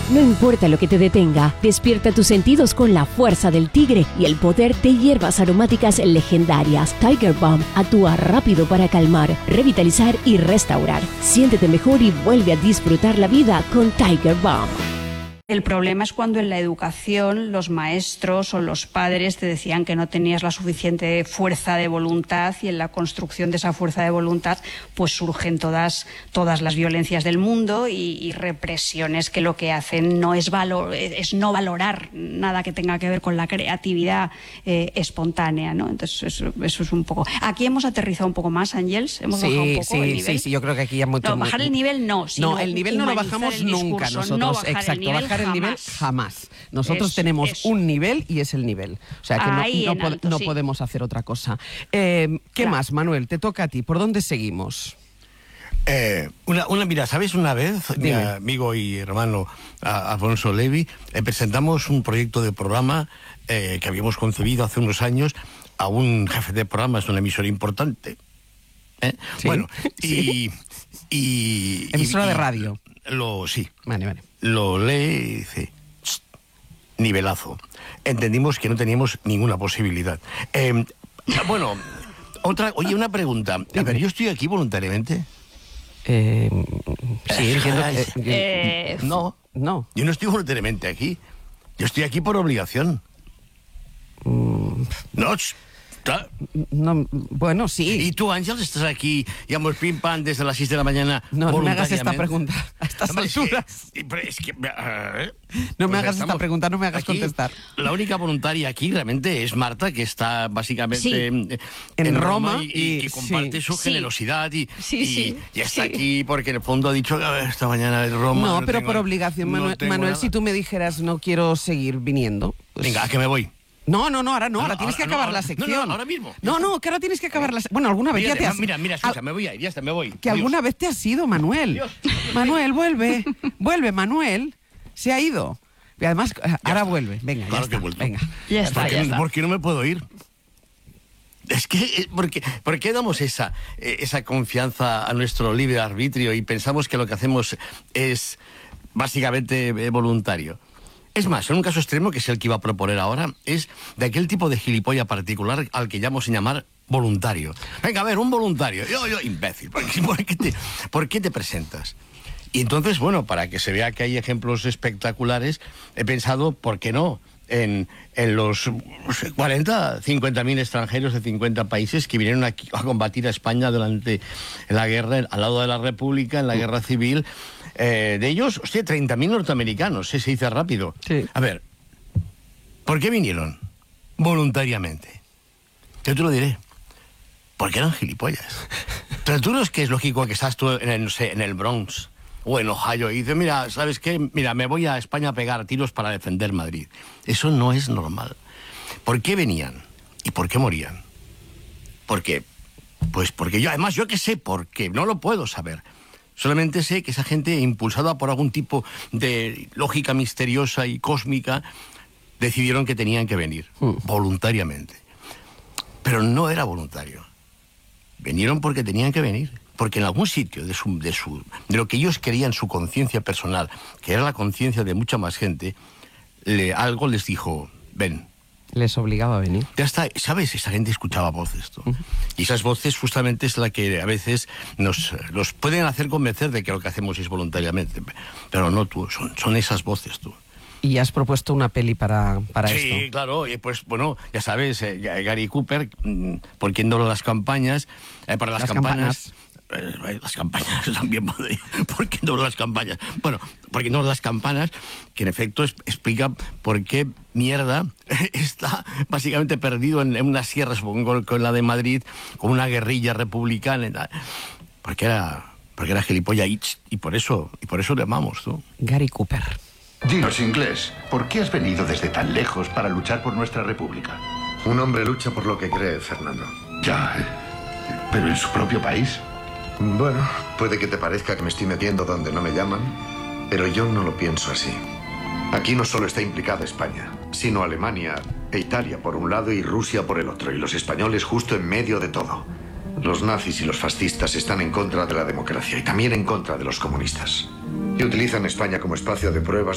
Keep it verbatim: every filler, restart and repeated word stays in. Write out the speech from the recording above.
No importa lo que te detenga, despierta tus sentidos con la fuerza del tigre y el poder de hierbas aromáticas legendarias. Tiger Balm actúa rápido para calmar, revitalizar y restaurar. Siéntete mejor y vuelve a disfrutar la vida con Tiger Balm. El problema es cuando en la educación los maestros o los padres te decían que no tenías la suficiente fuerza de voluntad, y en la construcción de esa fuerza de voluntad pues surgen todas, todas las violencias del mundo y, y represiones que lo que hacen no es, valor, es no valorar nada que tenga que ver con la creatividad eh, espontánea, ¿no? Entonces eso, eso es un poco... Aquí hemos aterrizado un poco más, Ángels, hemos sí, bajado un poco sí, el nivel. Sí, sí, yo creo que aquí ya hemos... No, bajar el nivel no, sino no, el nivel no lo bajamos nunca discurso, nosotros, no bajar exacto, el nivel, bajar el nivel jamás. Nosotros Eso, tenemos eso. un nivel y es el nivel. O sea que Ahí no, en no, pod alto, no sí. podemos hacer otra cosa. Eh, ¿Qué Claro. más, Manuel? Te toca a ti. ¿Por dónde seguimos? Eh, una, una, mira, ¿sabes? Una vez, mi Dime. amigo y hermano a, Alfonso Levi, eh, presentamos un proyecto de programa eh, que habíamos concebido hace unos años a un jefe de programa, es una emisora importante. ¿eh? Sí. Bueno, Sí. y... y Emisora y- de radio. Lo, sí. Vale, vale. Lo lee y dice, "Tst, nivelazo". Entendimos que no teníamos ninguna posibilidad. Eh, bueno, otra, oye, una pregunta. A ver, yo estoy aquí voluntariamente. Eh, sí, entiendo que... Eh, No, no. yo no estoy voluntariamente aquí. Yo estoy aquí por obligación. No, ch, ta. no bueno, sí. Y tú, Ángel, estás aquí, digamos, pim pam, desde las seis de la mañana. No, no me hagas esta voluntariamente. pregunta a estas Hombre, es que- alturas. y- pero es que, eh, No me pues hagas esta estamos pregunta, no me hagas aquí. contestar. La única voluntaria aquí realmente es Marta, que está básicamente Sí. en, En Roma y, y y- que comparte sí. su Sí. generosidad y, Sí, y- sí, y está sí. aquí porque en el fondo ha dicho "A ver, esta mañana en Roma. No, pero tengo- por obligación, no Manuel, tengo Manuel nada". si tú me dijeras no quiero seguir viniendo... pues- Venga, ¿a que me voy? No, no, no, ahora no, No, ahora no, tienes que ahora- acabar no, la ahora- no, sección. no, ahora mismo. No, no, que ahora tienes que acabar la sección. Bueno, alguna vez ya Mira, te has... mira, mira, escucha, al- me voy a ir, ya está, me voy. Que Adiós. alguna vez te has ido, Manuel. Dios. Manuel, vuelve. Vuelve, Manuel. Se ha ido. Y además, ahora vuelve. Venga, Claro ya que he está. vuelto. Venga. Ya está, ¿Por ya qué, está. por qué no me puedo ir? Es que, eh, ¿por qué, por qué damos esa, eh, esa confianza a nuestro libre arbitrio y pensamos que lo que hacemos es básicamente eh, voluntario? Es más, en un caso extremo, que es el que iba a proponer ahora, es de aquel tipo de gilipollas particular al que llamo sin llamar voluntario. Venga, a ver, un voluntario. Yo, yo, imbécil, ¿por qué, por qué te, por qué te presentas? Y entonces, bueno, para que se vea que hay ejemplos espectaculares, he pensado, ¿por qué no?, en, en los no sé, cuarenta, cincuenta mil extranjeros de cincuenta países que vinieron aquí a combatir a España durante la guerra, al lado de la República, en la guerra civil. Eh, de ellos, hostia, treinta mil norteamericanos, ¿eh? Se dice rápido. Sí. A ver, ¿por qué vinieron? Voluntariamente. Yo te lo diré. Porque eran gilipollas. Pero tú no es que es lógico que estás tú en el, no sé, en el Bronx o en Ohio y dices, mira, ¿sabes qué? Mira, me voy a España a pegar tiros para defender Madrid. Eso no es normal. ¿Por qué venían? ¿Y por qué morían? Porque, pues porque yo, además, yo que sé por qué, no lo puedo saber. Solamente sé que esa gente, impulsada por algún tipo de lógica misteriosa y cósmica, decidieron que tenían que venir, Mm. voluntariamente. Pero no era voluntario. Vinieron porque tenían que venir. Porque en algún sitio de, su, de, su, de lo que ellos querían, su conciencia personal, que era la conciencia de mucha más gente, le, algo les dijo, ven. Les obligaba a venir. Ya está, ¿sabes? Esa gente escuchaba voces, tú. Y esas voces justamente es la que a veces nos, nos pueden hacer convencer de que lo que hacemos es voluntariamente. Pero no tú, son, son esas voces, tú. Y has propuesto una peli para, para Sí, esto. claro, y pues bueno, ya sabes, eh, Gary Cooper, mm, por quien no las campañas, eh, para las, Las campanas. eh, las campañas también, madre, ¿por qué no las campañas? Bueno, porque no las campanas, que en efecto es- explica por qué mierda está básicamente perdido en, en unas sierras, supongo, con la de Madrid, con una guerrilla republicana y tal. Porque era, porque era gilipollas y, y por eso, y por eso le amamos, tú. Gary Cooper. Dinos, inglés, ¿por qué has venido desde tan lejos para luchar por nuestra república? Un hombre lucha por lo que cree, Fernando. Ya, eh, pero en su propio país. Bueno, puede que te parezca que me estoy metiendo donde no me llaman, pero yo no lo pienso así. Aquí no solo está implicada España, sino Alemania e Italia por un lado y Rusia por el otro, y los españoles justo en medio de todo. Los nazis y los fascistas están en contra de la democracia y también en contra de los comunistas. Y utilizan España como espacio de pruebas